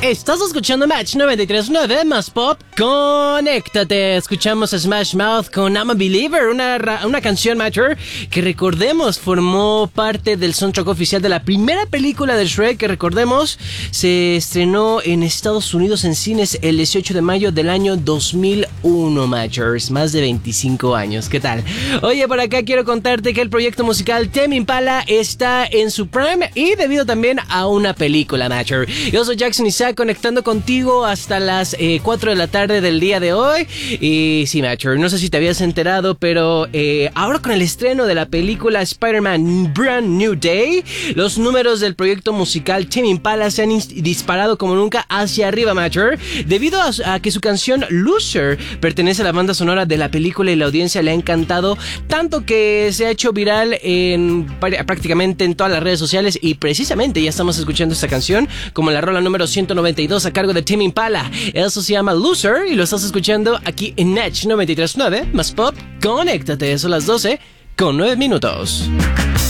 Estás escuchando Match 93.9 más Pop. Conéctate. Escuchamos a Smash Mouth con I'm a Believer, una canción, Matcher, que recordemos formó parte del soundtrack oficial de la primera película de Shrek, que recordemos se estrenó en Estados Unidos en cines el 18 de mayo del año 2001, Matchers. Más de 25 años. ¿Qué tal? Oye, por acá quiero contarte que el proyecto musical Tame Impala está en su prime y debido también a una película, Matcher. Yo soy Jackson Isaac, conectando contigo hasta las 4 de la tarde del día de hoy. Y sí, Matcher, no sé si te habías enterado, pero ahora con el estreno de la película Spider-Man Brand New Day, los números del proyecto musical Tame Impala se han disparado como nunca hacia arriba, Matcher, debido a que su canción Loser pertenece a la banda sonora de la película y la audiencia le ha encantado tanto que se ha hecho viral prácticamente en todas las redes sociales. Y precisamente ya estamos escuchando esta canción como la rola número 192 a cargo de Tame Impala. Eso se llama Loser y lo estás escuchando aquí en Match 93.9 más Pop. Conéctate, son las 12 con 9 minutos.